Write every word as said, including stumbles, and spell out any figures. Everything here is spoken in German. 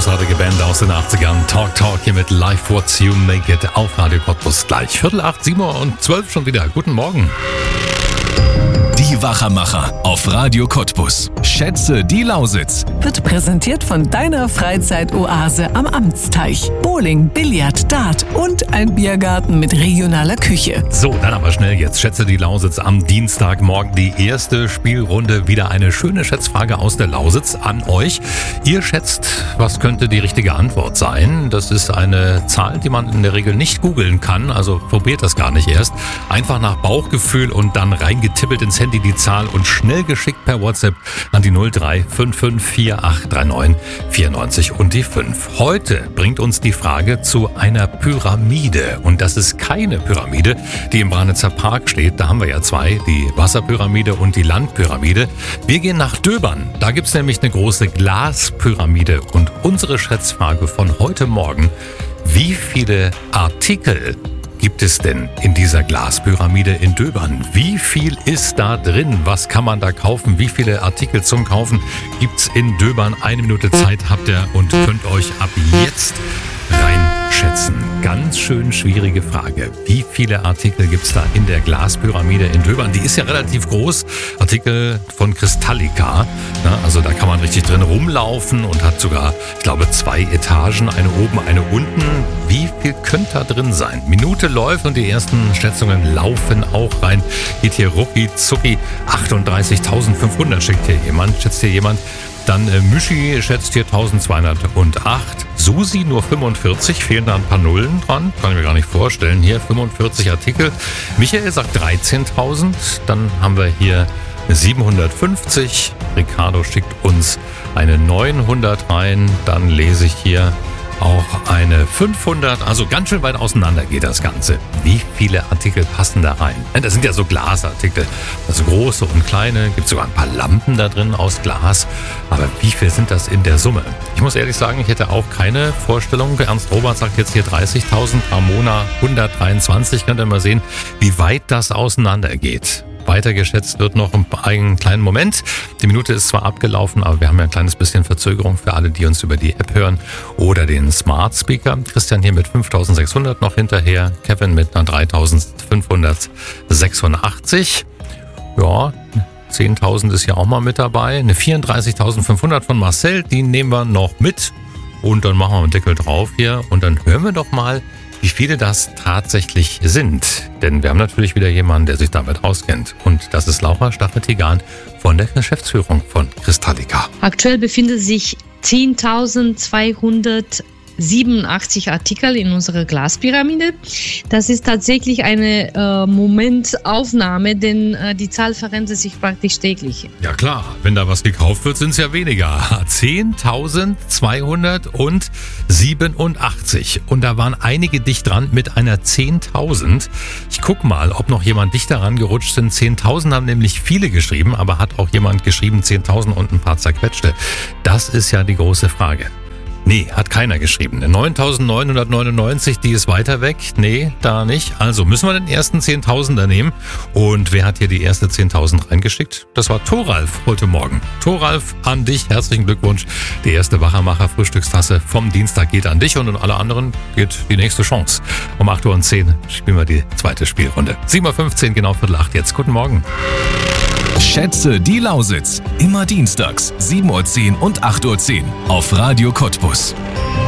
großartige Band aus den achtzigern. Talk Talk hier mit Live What You Make It auf Radio Cottbus. Gleich Viertel acht, sieben Uhr und zwölf schon wieder. Guten Morgen. Die Wachermacher auf Radio Cottbus. Schätze die Lausitz. Wird präsentiert von deiner Freizeitoase am Amtsteich. Bowling, Billard, Dart und ein Biergarten mit regionaler Küche. So, dann aber schnell jetzt. Schätze die Lausitz am Dienstagmorgen. Die erste Spielrunde. Wieder eine schöne Schätzfrage aus der Lausitz an euch. Ihr schätzt, was könnte die richtige Antwort sein? Das ist eine Zahl, die man in der Regel nicht googeln kann. Also probiert das gar nicht erst. Einfach nach Bauchgefühl und dann reingetippelt ins Handy die Zahl und schnell geschickt per WhatsApp an die null drei fünf fünf vier acht drei neun vier neun und die fünf. Heute bringt uns die Frage zu einer Pyramide. Und das ist keine Pyramide, die im Branitzer Park steht. Da haben wir ja zwei, die Wasserpyramide und die Landpyramide. Wir gehen nach Döbern. Da gibt es nämlich eine große Glaspyramide. Und unsere Schätzfrage von heute Morgen: Wie viele Artikel gibt es denn in dieser Glaspyramide in Döbern? Wie viel ist da drin? Was kann man da kaufen? Wie viele Artikel zum Kaufen gibt's in Döbern? Eine Minute Zeit habt ihr und könnt euch ab jetzt reinschätzen. Ganz schön schwierige Frage. Wie viele Artikel gibt's da in der Glaspyramide in Döbern? Die ist ja relativ groß. Artikel von Kristallica. Na, also da kann man richtig drin rumlaufen und hat sogar, ich glaube, zwei Etagen. Eine oben, eine unten. Wie viel könnte da drin sein? Minute läuft und die ersten Schätzungen laufen auch rein. Geht hier rucki zucki. achtunddreißigtausendfünfhundert schickt hier jemand. Schätzt hier jemand. Dann äh, Müschi schätzt hier eintausendzweihundertacht. Susi nur fünfundvierzig. Fehlen da ein paar Nullen dran. Kann ich mir gar nicht vorstellen. Hier fünfundvierzig Artikel. Michael sagt dreizehntausend. Dann haben wir hier siebenhundertfünfzig. Ricardo schickt uns eine neunhundert rein. Dann lese ich hier auch eine fünfhundert, also ganz schön weit auseinander geht das Ganze. Wie viele Artikel passen da rein? Das sind ja so Glasartikel, also große und kleine, gibt sogar ein paar Lampen da drin aus Glas. Aber wie viel sind das in der Summe? Ich muss ehrlich sagen, ich hätte auch keine Vorstellung. Ernst Robert sagt jetzt hier dreißigtausend, Ramona hundertdreiundzwanzig. Könnt ihr mal sehen, wie weit das auseinander geht. Weitergeschätzt wird noch einen kleinen Moment. Die Minute ist zwar abgelaufen, aber wir haben ja ein kleines bisschen Verzögerung für alle, die uns über die App hören oder den Smart Speaker. Christian hier mit fünftausendsechshundert noch hinterher. Kevin mit einer dreitausendfünfhundertsechsundachtzig. Ja, zehntausend ist ja auch mal mit dabei. Eine vierunddreißigtausendfünfhundert von Marcel, die nehmen wir noch mit. Und dann machen wir einen Deckel drauf hier. Und dann hören wir doch mal, wie viele das tatsächlich sind. Denn wir haben natürlich wieder jemanden, der sich damit auskennt. Und das ist Laura Stachel-Tigan von der Geschäftsführung von Kristallica. Aktuell befinden sich zehntausendzweihundertsiebenundachtzig Artikel in unserer Glaspyramide. Das ist tatsächlich eine äh, Momentaufnahme, denn äh, die Zahl verändert sich praktisch täglich. Ja klar, wenn da was gekauft wird, sind es ja weniger. zehntausendzweihundertsiebenundachtzig. Und da waren einige dicht dran mit einer zehntausend. Ich guck mal, ob noch jemand dichter rangerutscht sind. zehntausend haben nämlich viele geschrieben, aber hat auch jemand geschrieben zehntausend und ein paar zerquetschte. Das ist ja die große Frage. Nee, hat keiner geschrieben. neuntausendneunhundertneunundneunzig, die ist weiter weg. Nee, da nicht. Also müssen wir den ersten zehntausender nehmen. Und wer hat hier die erste zehntausend reingeschickt? Das war Thoralf heute Morgen. Thoralf, an dich herzlichen Glückwunsch. Die erste Wachermacher-Frühstückstasse vom Dienstag geht an dich und an alle anderen geht die nächste Chance. Um acht Uhr zehn spielen wir die zweite Spielrunde. sieben Uhr fünfzehn, genau Viertel acht jetzt. Guten Morgen. Schätze die Lausitz. Immer dienstags, sieben Uhr zehn und acht Uhr zehn auf Radio Cottbus.